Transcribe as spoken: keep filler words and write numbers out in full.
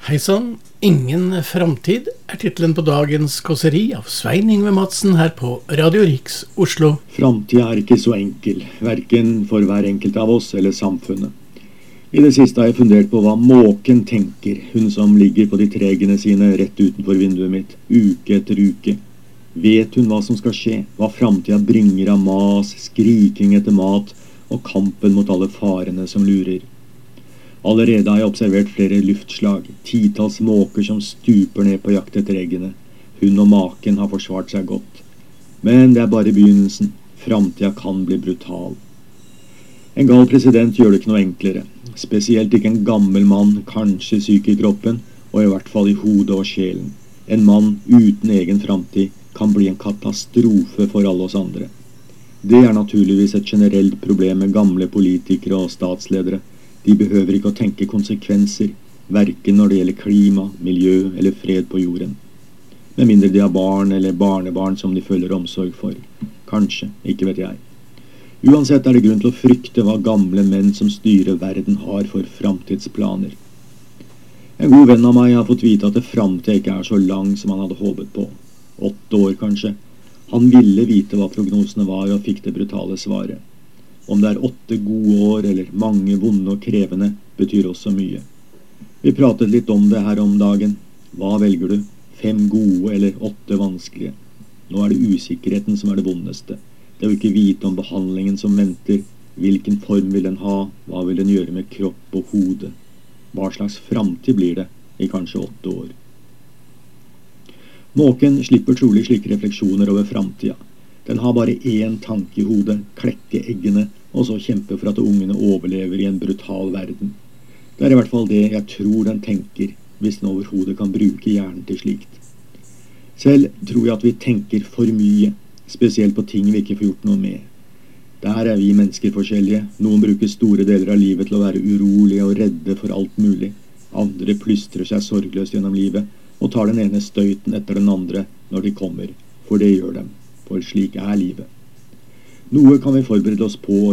Hei sann, ingen framtid er titelen på dagens kåseri av Svein Yngve Madsen her på Radio Riks Oslo. Framtida er ikke så enkel, hverken for hver enkelt av oss eller samfunnet. I det siste har jeg fundert på hva måken tenker, hun som ligger på de tregene sine rett utenfor vinduet mitt, uke etter uke. Vet hun hva som skal skje, hva framtida bringer av mas, skriking etter mat og kampen mot alle farene som lurer? Allerede har jeg observert flere luftslag, titalls måker som stuper ned på jakt etter eggene. Hun og maken har forsvart seg godt. Men det er bare begynnelsen. Framtida kan bli brutal. En gal president gjør det ikke noe enklere. Spesielt ikke en gammel mann, kanskje syk i kroppen, og i hvert fall i hodet og sjelen. En mann uten egen framtid kan bli en katastrofe for alle oss andre. Det er naturligvis et generelt problem med gamle politikere og statsledere. De behøver ikke å tenke konsekvenser, hverken når det gjelder klima, miljø eller fred på jorden. Med mindre de har barn eller barnebarn som de føler omsorg for. Kanskje, ikke vet jeg. Uansett er det grunn til å frykte hva gamle menn som styrer verden har for framtidsplaner. En god venn av meg har fått vite at det framtid ikke er så lang som han hadde håpet på. Åtte år kanskje. Han ville vite hva prognosene var og fikk det brutale svaret. Om det er åtte gode år eller mange vonde og krevende, betyr også mye. Vi pratet litt om det her om dagen. Hva velger du? Fem gode eller åtte vanskelige? Nå er det usikkerheten som er det vondeste. Det å ikke vite om behandlingen som venter. Hvilken form vil den ha? Hva vil den gjøre med kropp og hode? Hva slags framtid blir det i kanskje åtte år? Måken slipper trolig slike refleksjoner over framtida. Den har bare én tanke i hodet, klekke eggene, og så kjempe for at ungene overlever i en brutal verden. Det er i hvert fall det jeg tror den tenker, hvis den overhodet kan bruke hjernen til slikt. Selv tror jeg at vi tenker for mye, spesielt på ting vi ikke får gjort noe med. Der er vi mennesker forskjellige. Noen bruker store deler av livet til å være urolige og redde for alt mulig. Andre plystrer seg sorgløst gjennom livet, og tar den ene støyten etter den andre når de kommer, for det gjør dem. For slik er livet. Noe kan vi forberede oss på